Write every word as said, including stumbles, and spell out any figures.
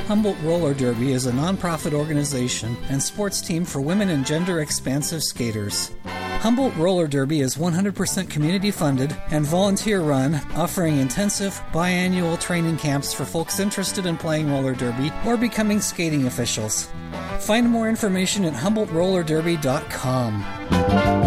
Humboldt Roller Derby is a nonprofit organization and sports team for women and gender-expansive skaters. Humboldt Roller Derby is one hundred percent community-funded and volunteer-run, offering intensive, biannual training camps for folks interested in playing roller derby or becoming skating officials. Find more information at humboldt roller derby dot com.